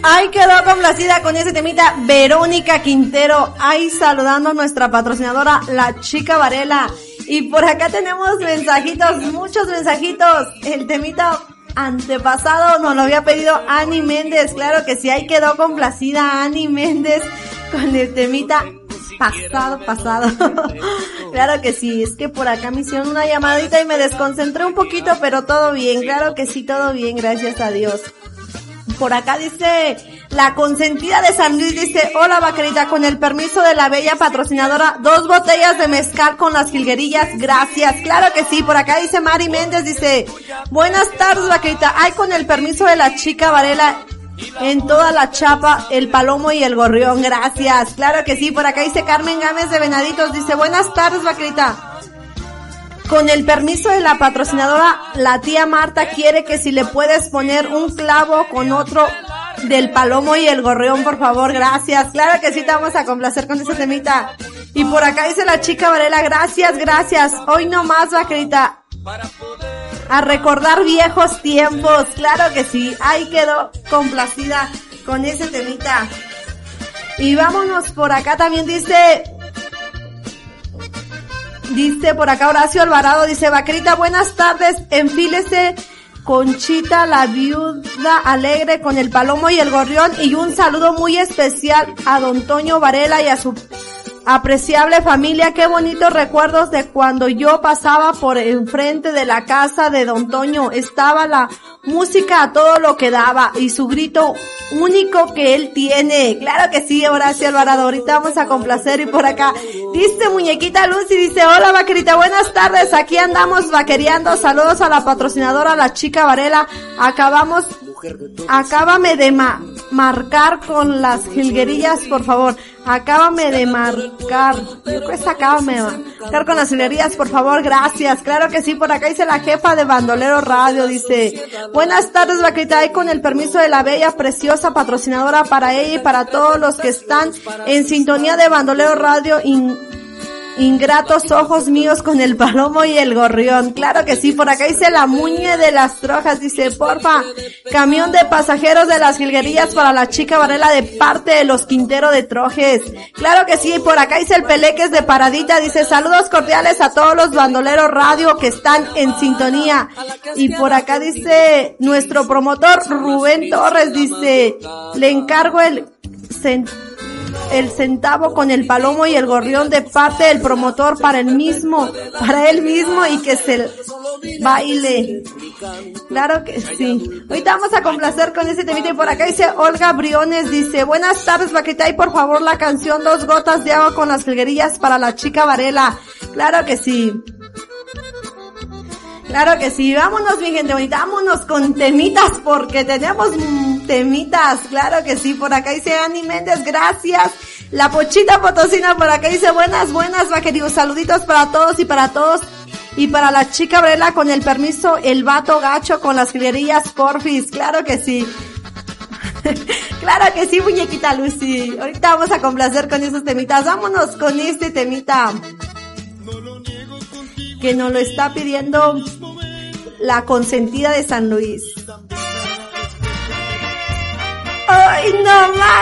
Ay, quedó complacida con ese temita Verónica Quintero. Ay, saludando a nuestra patrocinadora, la Chica Varela. Y por acá tenemos mensajitos, muchos mensajitos. El temita antepasado nos lo había pedido Ani Méndez. Claro que sí, ahí quedó complacida Ani Méndez con el temita pasado. Claro que sí, es que por acá me hicieron una llamadita y me desconcentré un poquito, pero todo bien. Claro que sí, todo bien, gracias a Dios. Por acá dice la consentida de San Luis, dice: hola vaquerita, con el permiso de la bella patrocinadora, 2 botellas de mezcal con las jilguerillas, gracias. Claro que sí. Por acá dice Mari Méndez, dice: buenas tardes vaquerita, ay, con el permiso de la Chica Varela, en toda la chapa, el palomo y el gorrión, gracias. Claro que sí. Por acá dice Carmen Gámez de Venaditos, dice: buenas tardes vaquerita, con el permiso de la patrocinadora, la tía Marta quiere que si le puedes poner un clavo con otro del palomo y el gorrión, por favor, gracias. Claro que sí, te vamos a complacer con ese temita. Y por acá dice la Chica Varela: gracias. Hoy no más, vaquerita, a recordar viejos tiempos. Claro que sí, ahí quedó complacida con ese temita. Y vámonos por acá, también dice por acá Horacio Alvarado, dice: vaquerita, buenas tardes, enfílese Conchita, la viuda alegre, con el palomo y el gorrión, y un saludo muy especial a don Toño Varela y a su apreciable familia. Qué bonitos recuerdos de cuando yo pasaba por enfrente de la casa de don Toño. Estaba la música a todo lo que daba y su grito único que él tiene. Claro que sí, Horacio Alvarado, ahorita vamos a complacer. Y por acá dice Muñequita Lucy, dice: hola vaquerita, buenas tardes, aquí andamos vaquereando, saludos a la patrocinadora, la Chica Varela. Acábame de marcar con las jilguerillas, por favor. Acábame de marcar con las jilguerillas, por favor, gracias. Claro que sí. Por acá dice la jefa de Bandolero Radio, dice: buenas tardes vaquerita, y con el permiso de la bella, preciosa patrocinadora, para ella y para todos los que están en sintonía de Bandolero Radio, ingratos ojos míos, con el palomo y el gorrión. Claro que sí. Por acá dice la Muñe de las Trojas, dice: porfa, camión de pasajeros de las jilguerillas para la Chica Varela de parte de los Quintero de Trojes. Claro que sí. Por acá dice el Peleques de Paradita, dice: saludos cordiales a todos los Bandoleros Radio que están en sintonía. Y por acá dice nuestro promotor Rubén Torres, dice: le encargo el centavo con el palomo y el gorrión de parte del promotor para él mismo y que se baile. Claro que sí. Ahorita vamos a complacer con ese temita. Y por acá dice Olga Briones, dice: buenas tardes vaquerita, y por favor la canción 2 gotas de agua con las jilguerillas para la Chica Varela. Claro que sí. Claro que sí, vámonos mi gente bonita, vámonos con temitas porque tenemos temitas, claro que sí. Por acá dice Ani Méndez, gracias. La Pochita Potosina por acá dice: buenas vaqueritos, saluditos para todos y para todos. Y para la Chica Varela, con el permiso, el vato gacho con las jilguerillas, porfis. Claro que sí. Claro que sí, muñequita Lucy. Ahorita vamos a complacer con esos temitas. Vámonos con este temita que nos lo está pidiendo la consentida de San Luis. ¡Ay, no más!